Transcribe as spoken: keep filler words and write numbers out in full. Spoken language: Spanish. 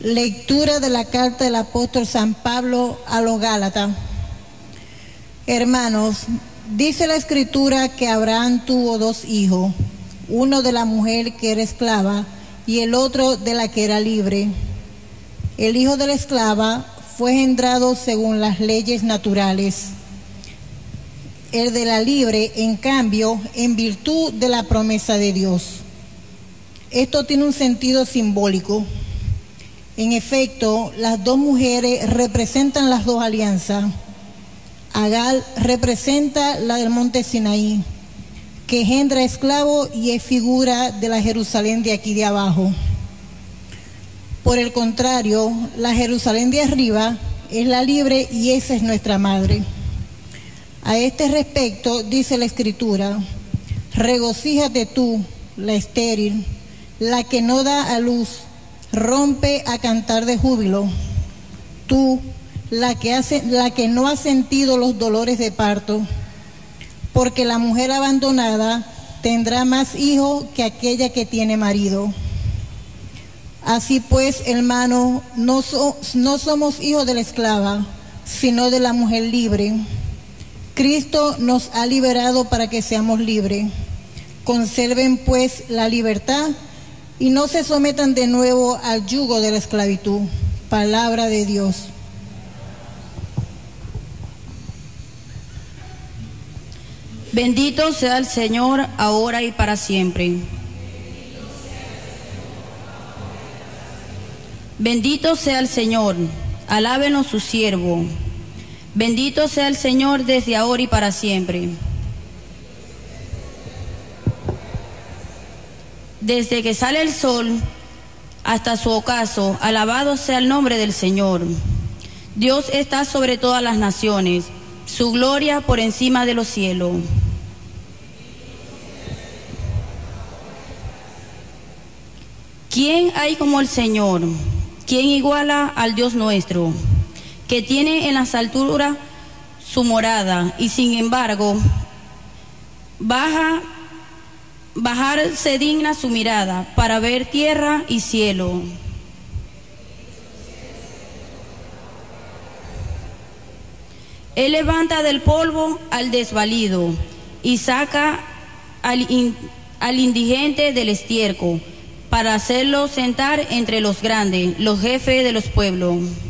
Lectura de la carta del apóstol San Pablo a los Gálatas. Hermanos, dice la Escritura que Abraham tuvo dos hijos, uno de la mujer que era esclava y el otro de la que era libre. El hijo de la esclava fue engendrado según las leyes naturales. El de la libre, en cambio, en virtud de la promesa de Dios. Esto tiene un sentido simbólico. En efecto, las dos mujeres representan las dos alianzas. Agar representa la del monte Sinaí, que engendra esclavo y es figura de la Jerusalén de aquí de abajo. Por el contrario, la Jerusalén de arriba es la libre y esa es nuestra madre. A este respecto dice la Escritura: regocíjate tú, la estéril, la que no da a luz, rompe a cantar de júbilo. Tú, la que, hace, la que no ha sentido los dolores de parto, porque la mujer abandonada tendrá más hijos que aquella que tiene marido. Así pues, hermano, no, so, no somos hijos de la esclava, sino de la mujer libre. Cristo nos ha liberado para que seamos libres. Conserven pues la libertad y no se sometan de nuevo al yugo de la esclavitud. Palabra de Dios. Bendito sea el Señor, ahora y para siempre. Bendito sea el Señor, alábenos su siervo. Bendito sea el Señor desde ahora y para siempre. Desde que sale el sol hasta su ocaso, alabado sea el nombre del Señor. Dios está sobre todas las naciones, su gloria por encima de los cielos. ¿Quién hay como el Señor? ¿Quién iguala al Dios nuestro? Que tiene en las alturas su morada y sin embargo baja, bajar se digna su mirada para ver tierra y cielo. Él levanta del polvo al desvalido y saca al, in, al indigente del estiércol para hacerlo sentar entre los grandes, los jefes de los pueblos.